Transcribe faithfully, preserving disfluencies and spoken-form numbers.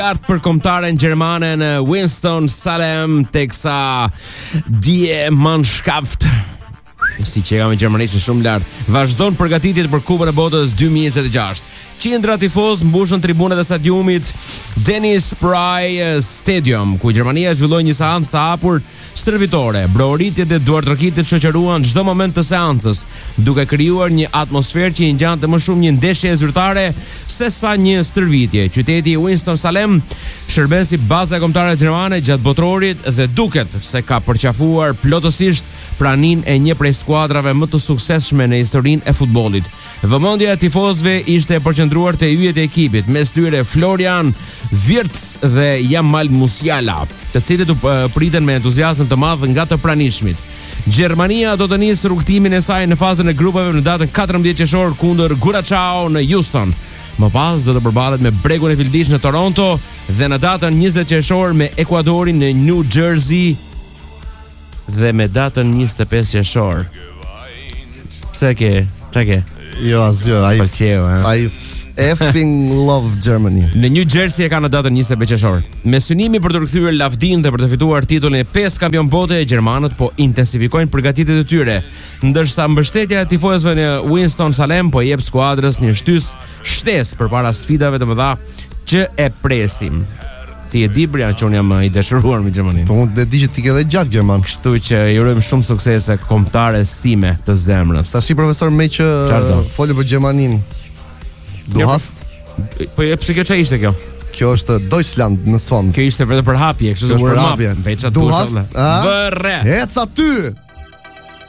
Art për kombëtaren gjermane në Winston-Salem, teksa Die Mannschaft, si që kam e gjermanisht shumë lart, vazhdon përgatitjet për Kupën e Botës dy mijë e njëzet e gjashtë. Qindra tifoz mbushën tribunat e stadiumit Dennis Pry Stadium, ku Gjermania zhvilloi një seancë të hapur stërvitore. Brohoritjet dhe duartrokitet shoqëruan çdo moment të seancës, duke krijuar një atmosferë që i ngjante më shumë një ndeshje zyrtare se sa një stërvitje. Qyteti Winston-Salem shërben si baza kombëtare gjermane gjatë botrorit dhe duket se ka përqafuar plotësisht pranin e një prej skuadrave më të suksesshme në historinë e futbollit. Vëmendja e tifozëve ishte e përqendruar te yjet e ekipit, mes tyre Florian Wirtz dhe Jamal Musiala, të cilët u priten me entuziazëm të madh nga të pranishmit. Gjermania do të nisë rrugtimin e saj në fazën e grupeve në datën katërmbëdhjetë qershor kundër Curaçao në Houston. Më pas do të përballet me Bregun e Fildish në Toronto dhe në datën njëzet qershor me Ekuadorin në New Jersey dhe me datën njëzet e pesë qershor. Pse ke? Çka ke? Jo, asgjë, ai ai effing love Germany. Në New Jersey e ka në datën njëzet e pesë qershor. Me synimi për të rikthyer lavdin dhe për të fituar titullin e pesë kampion bote, gjermanët po intensifikojnë përgatitjet e tyre, ndërsa mbështetja e tifozëve në Winston-Salem po jep skuadrës një shtys shtesë përpara sfidave të mëdha që e presim. Ti e di Brian që unë jam i dashuruar me Gjermaninë. Po unë e di që ti ke dhe gjatë gjerman. Kështu që i urojmë shumë suksese kombëtares time të zemrës. Tashi profesor me që folë për Gjermaninë. Du hast? Po e pse kjo çfarë ishte kjo? Kjo është Deutschland në sfond. Kjo ishte vetëm për hapje, kështu që për hapje. Veça du hast? Vërre. Ec aty.